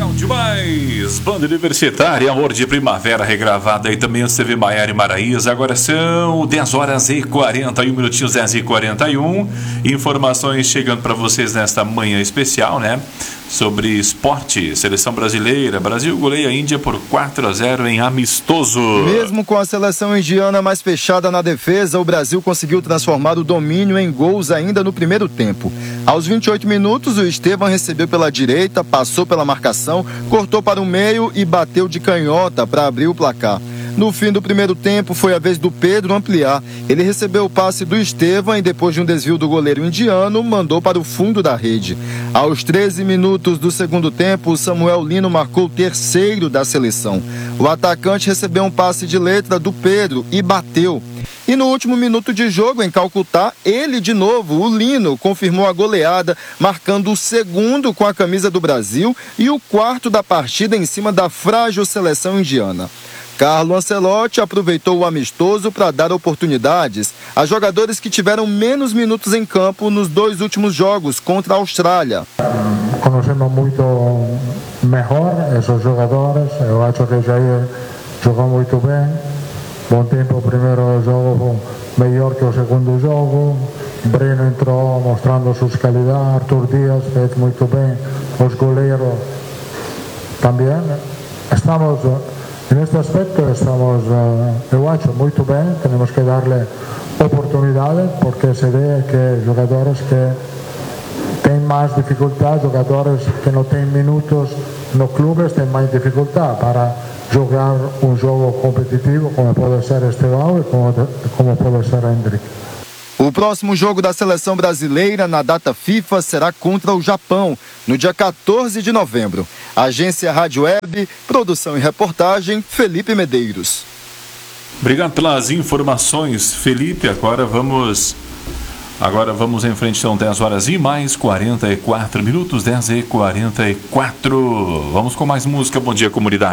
Demais, Banda Universitária, Amor de Primavera, regravada e também a CV Maiara e Maraíza. Agora são 10 horas e 41 minutinhos, 10 e 41. Informações chegando para vocês nesta manhã especial, né? Sobre esporte, seleção brasileira. Brasil goleia a Índia por 4-0 em amistoso. Mesmo com a seleção indiana mais fechada na defesa, o Brasil conseguiu transformar o domínio em gols ainda no primeiro tempo. Aos 28 minutos, o Estevam recebeu pela direita, passou pela marcação, cortou para o meio e bateu de canhota para abrir o placar. No fim do primeiro tempo, foi a vez do Pedro ampliar. Ele recebeu o passe do Estevam e, depois de um desvio do goleiro indiano, mandou para o fundo da rede. Aos 13 minutos do segundo tempo, o Samuel Lino marcou o terceiro da seleção. O atacante recebeu um passe de letra do Pedro e bateu. E no último minuto de jogo, em Calcutá, ele de novo, o Lino, confirmou a goleada, marcando o segundo com a camisa do Brasil e o quarto da partida em cima da frágil seleção indiana. Carlo Ancelotti aproveitou o amistoso para dar oportunidades a jogadores que tiveram menos minutos em campo nos dois últimos jogos contra a Austrália. Conhecemos muito melhor esses jogadores. Eu acho que Jair jogou muito bem. Bom tempo, o primeiro jogo melhor que o segundo jogo. Breno entrou mostrando suas qualidades. Arthur Dias fez muito bem. Os goleiros também. Neste aspecto estamos, eu acho, muito bem. Temos que darle oportunidades, porque se vê que jogadores que têm mais dificuldade, jogadores que não têm minutos nos clubes, têm mais dificuldade para jogar um jogo competitivo, como pode ser Estevão e como pode ser Hendrick. O próximo jogo da seleção brasileira na data FIFA será contra o Japão, no dia 14 de novembro. Agência Rádio Web, produção e reportagem, Felipe Medeiros. Obrigado pelas informações, Felipe. Agora vamos em frente, são 10 horas e mais 44 minutos, 10 e 44. Vamos com mais música. Bom dia, comunidade.